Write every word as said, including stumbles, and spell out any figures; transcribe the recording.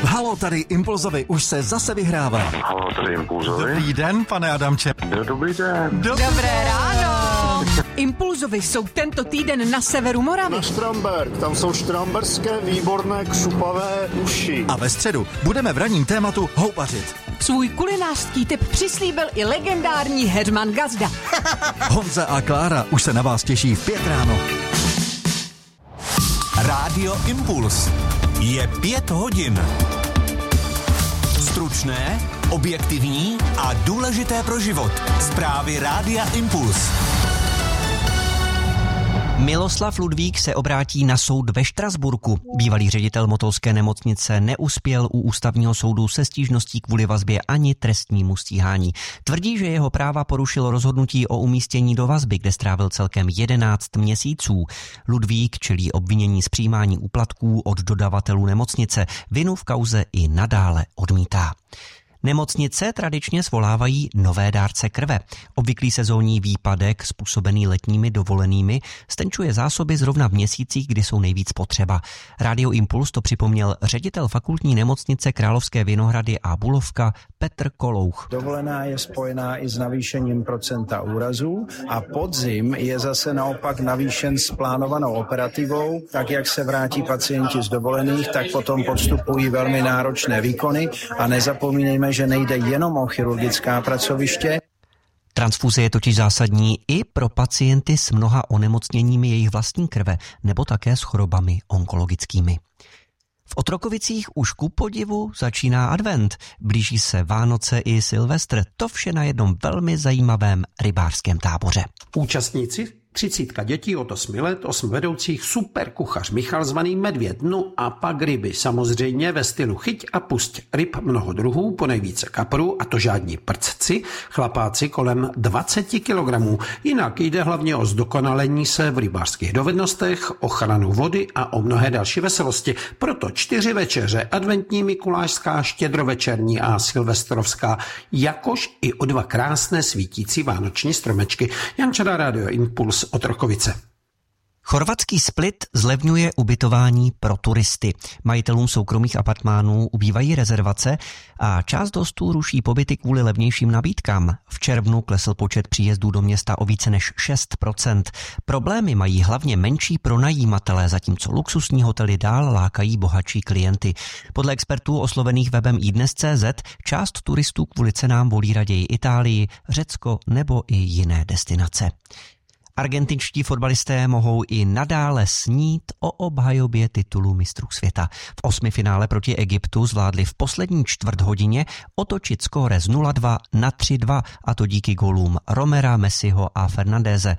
Halo, tady Impulzovi, už se zase vyhrává. Halo, tady Impulzovi. Dobrý den, pane Adamče. Dobrý den. Dobré ráno. Impulzovi jsou tento týden na severu Moravy. Na Štramberk, tam jsou štramberské výborné křupavé uši. A ve středu budeme v ranním tématu houpařit. Svůj kulinářský tip přislíbil i legendární Herman Gazda. Honza a Klára už se na vás těší v pět ráno. Rádio Impuls. Je pět hodin. Stručné, objektivní a důležité pro život. Zprávy Rádia Impuls. Miloslav Ludvík se obrátí na soud ve Štrasburku. Bývalý ředitel motolské nemocnice neuspěl u ústavního soudu se stížností kvůli vazbě ani trestnímu stíhání. Tvrdí, že jeho práva porušilo rozhodnutí o umístění do vazby, kde strávil celkem jedenáct měsíců. Ludvík čelí obvinění z přijímání úplatků od dodavatelů nemocnice. Vinu v kauze i nadále odmítá. Nemocnice tradičně svolávají nové dárce krve. Obvyklý sezónní výpadek, způsobený letními dovolenými, stenčuje zásoby zrovna v měsících, kdy jsou nejvíc potřeba. Rádio Impuls to připomněl ředitel fakultní nemocnice Královské Vinohrady a Bulovka Petr Kolouch. Dovolená je spojená i s navýšením procenta úrazů a podzim je zase naopak navýšen s plánovanou operativou. Tak jak se vrátí pacienti z dovolených, tak potom podstupují velmi náročné výkony a nezapomínejme, že nejde jenom o chirurgická pracoviště. Transfuze je totiž zásadní i pro pacienty s mnoha onemocněními jejich vlastní krve nebo také s chorobami onkologickými. V Otrokovicích už ku podivu začíná advent. Blíží se Vánoce i Silvestr. To vše na jednom velmi zajímavém rybářském táboře. Účastníci třicítka dětí od osmi let, osm vedoucích, super kuchař Michal zvaný Medvěd, no a pak ryby, samozřejmě ve stylu chyť a pusť. Ryb mnoho druhů, ponejvíce kaprů, a to žádní prcci, chlapáci kolem dvacet kilogramů. Jinak jde hlavně o zdokonalení se v rybářských dovednostech, ochranu vody a o mnohé další veselosti. Proto čtyři večeře, adventní, mikulášská, štědrovečerní a silvestrovská, jakož i o dva krásné svítící vánoční stromečky. Jan Čada, Rádio Impuls, Otrokovice. Chorvatský Split zlevňuje ubytování pro turisty. Majitelům soukromých apartmánů ubývají rezervace a část hostů ruší pobyty kvůli levnějším nabídkám. V červnu klesl počet příjezdů do města o více než šest procent. Problémy mají hlavně menší pronajímatelé, zatímco luxusní hotely dál lákají bohatší klienty. Podle expertů oslovených webem iDnes tečka cé zet část turistů kvůli cenám volí raději Itálii, Řecko nebo i jiné destinace. Argentinští fotbalisté mohou i nadále snít o obhajobě titulu mistrů světa. V osmifinále proti Egyptu zvládli v poslední čtvrthodině otočit skóre z nula dva na tři dva, a to díky gólům Romera, Messiho a Fernandéze.